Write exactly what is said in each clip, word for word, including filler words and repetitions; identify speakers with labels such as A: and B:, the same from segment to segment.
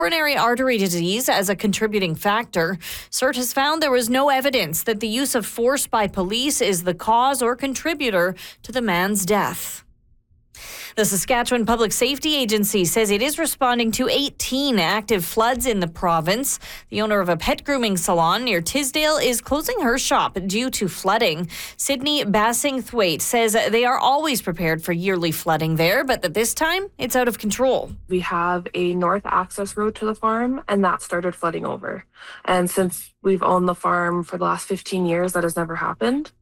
A: coronary artery disease as a contributing factor. C I R T has found there was no evidence that the use of force by police is the cause or contributor to the man's death. The Saskatchewan Public Safety Agency says it is responding to eighteen active floods in the province. The owner of a pet grooming salon near Tisdale is closing her shop due to flooding. Sydney Bassingthwaite says they are always prepared for yearly flooding there, but that this time it's out of control.
B: We have a north access road to the farm, and that started flooding over. And since we've owned the farm for the last fifteen years, that has never happened.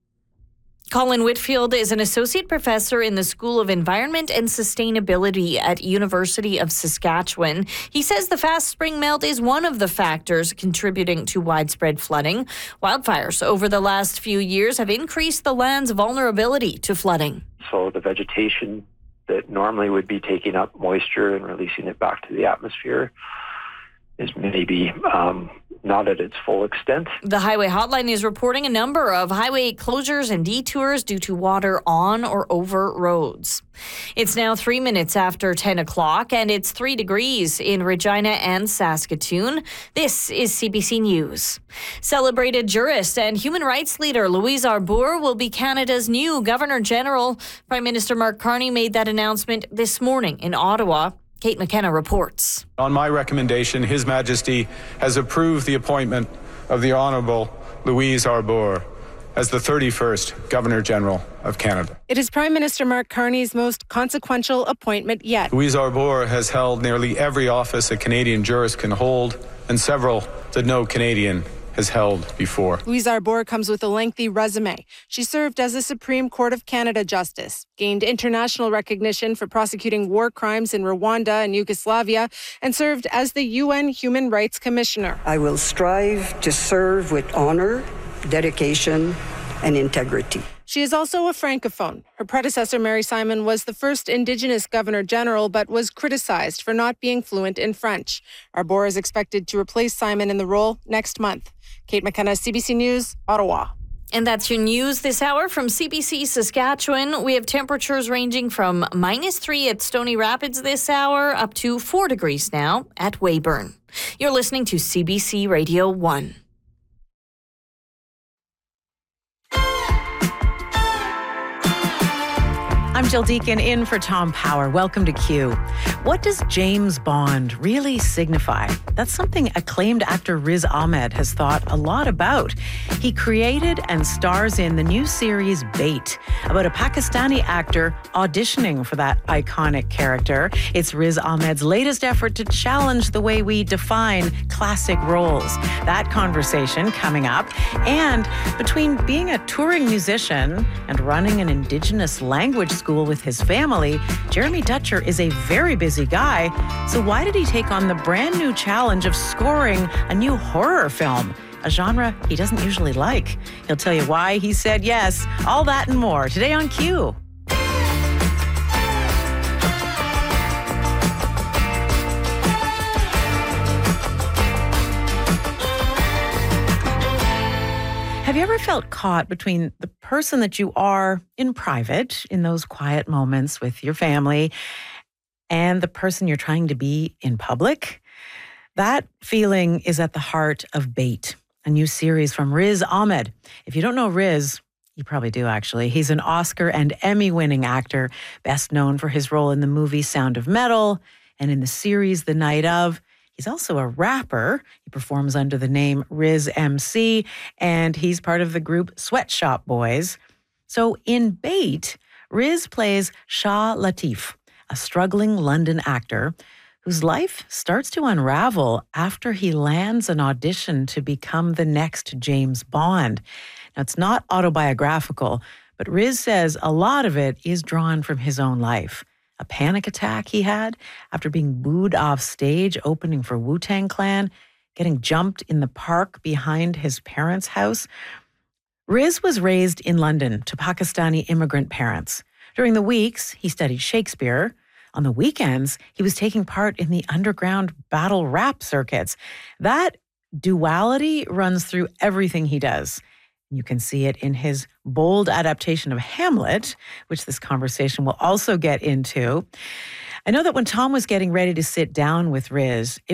A: Colin Whitfield is an associate professor in the School of Environment and Sustainability at University of Saskatchewan. He says the fast spring melt is one of the factors contributing to widespread flooding. Wildfires over the last few years have increased the land's vulnerability to flooding.
C: So the vegetation that normally would be taking up moisture and releasing it back to the atmosphere is maybe um, not at its full extent.
A: The Highway Hotline is reporting a number of highway closures and detours due to water on or over roads. It's now three minutes after ten o'clock, and it's three degrees in Regina and Saskatoon. This is C B C News. Celebrated jurist and human rights leader Louise Arbour will be Canada's new Governor-General. Prime Minister Mark Carney made that announcement this morning in Ottawa. Kate McKenna reports.
D: On my recommendation, His Majesty has approved the appointment of the Honourable Louise Arbour as the thirty-first Governor-General of Canada.
E: It is Prime Minister Mark Carney's most consequential appointment yet.
D: Louise Arbour has held nearly every office a Canadian jurist can hold, and several that no Canadian has held before.
E: Louise Arbour comes with a lengthy resume. She served as a Supreme Court of Canada Justice, gained international recognition for prosecuting war crimes in Rwanda and Yugoslavia, and served as the U N Human Rights Commissioner.
F: I will strive to serve with honor, dedication, and integrity.
E: She is also a Francophone. Her predecessor, Mary Simon, was the first Indigenous Governor-General, but was criticized for not being fluent in French. Arbour is expected to replace Simon in the role next month. Kate McKenna, C B C News, Ottawa.
A: And that's your news this hour from C B C Saskatchewan. We have temperatures ranging from minus three at Stony Rapids this hour up to four degrees now at Weyburn. You're listening to C B C Radio one.
G: I'm Jill Deacon in for Tom Power. Welcome to Q. What does James Bond really signify? That's something acclaimed actor Riz Ahmed has thought a lot about. He created and stars in the new series Bait, about a Pakistani actor auditioning for that iconic character. It's Riz Ahmed's latest effort to challenge the way we define classic roles. That conversation coming up. And between being a touring musician and running an Indigenous language school with his family, Jeremy Dutcher is a very busy guy. So why did he take on the brand new challenge of scoring a new horror film, a genre he doesn't usually like? He'll tell you why he said yes. All that and more today on Q. Have you ever felt caught between the person that you are in private, in those quiet moments with your family, and the person you're trying to be in public? That feeling is at the heart of Bait, a new series from Riz Ahmed. If you don't know Riz, you probably do, actually. He's an Oscar and Emmy-winning actor, best known for his role in the movie Sound of Metal and in the series The Night Of. He's also a rapper. He performs under the name Riz M C, and he's part of the group Sweatshop Boys. So in Bait, Riz plays Shah Latif, a struggling London actor whose life starts to unravel after he lands an audition to become the next James Bond. Now, it's not autobiographical, but Riz says a lot of it is drawn from his own life. A panic attack he had after being booed off stage opening for Wu-Tang Clan, getting jumped in the park behind his parents' house. Riz was raised in London to Pakistani immigrant parents. During the weeks, he studied Shakespeare. On the weekends, he was taking part in the underground battle rap circuits. That duality runs through everything he does. You can see it in his bold adaptation of Hamlet, which this conversation will also get into. I know that when Tom was getting ready to sit down with Riz, it